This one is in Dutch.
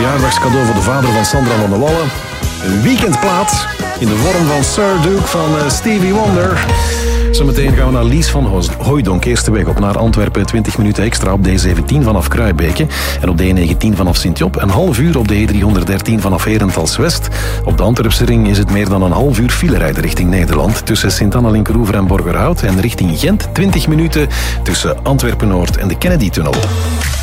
verjaardagscadeau voor de vader van Sandra van de Wallen. Een weekendplaat in de vorm van Sir Duke van Stevie Wonder. Zometeen gaan we naar Lies van Hooijdonk. Eerste weg op naar Antwerpen, 20 minuten extra op de E17 vanaf Kruibeke. En op de E19 vanaf Sint-Job. Een half uur op de E313 vanaf Herentals-West. Op de Antwerpse ring is het meer dan een half uur filerijden richting Nederland. Tussen Sint-Anna-Linkeroever en Borgerhout. En richting Gent 20 minuten tussen Antwerpen-Noord en de Kennedy-tunnel.